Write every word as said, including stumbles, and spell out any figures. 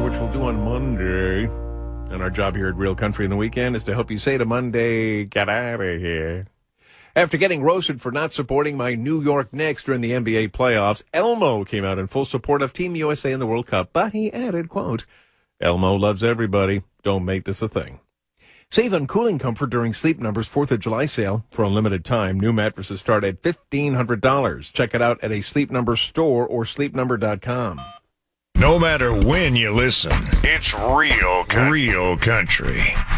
which we'll do on Monday. And our job here at Real Country in the Weekend is to help you say to Monday, get out of here. After getting roasted for not supporting my New York Knicks during the N B A playoffs, Elmo came out in full support of Team U S A in the World Cup. But he added, quote, Elmo loves everybody. Don't make this a thing. Save on cooling comfort during Sleep Number's fourth of July sale. For a limited time, new mattresses start at fifteen hundred dollars. Check it out at a Sleep Number store or sleep number dot com. No matter when you listen, it's real, real country.